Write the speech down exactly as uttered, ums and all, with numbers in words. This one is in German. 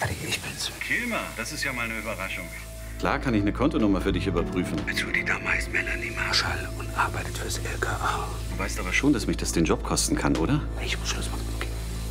Eddie, ich bin's. Kilmer, das ist ja mal eine Überraschung. Klar kann ich eine Kontonummer für dich überprüfen. Judi Dahmer heißt Melanie Marshall und arbeitet fürs L K A. Du weißt aber schon, dass mich das den Job kosten kann, oder? Ich muss Schluss machen.